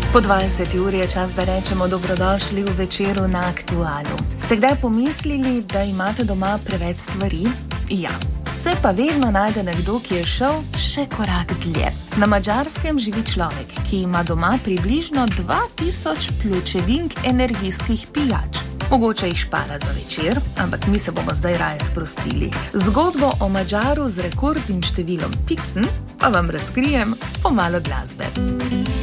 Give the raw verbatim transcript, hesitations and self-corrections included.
Po dvajseti uri je čas, da rečemo dobrodošli v Večeru na Aktualu. Ste kdaj pomislili, da imate doma preveč stvari? Ja. Se pa vedno najde nekdo, ki je šel še korak dlje. Na Madžarskem živi človek, ki ima doma približno dva tisoč pločevink energijskih pijač. Mogoče jih špara za večer, ampak mi se bomo zdaj raje sprostili. Zgodbo o Madžaru z rekordnim številom piksen pa vam razkrijem po malo glasbe.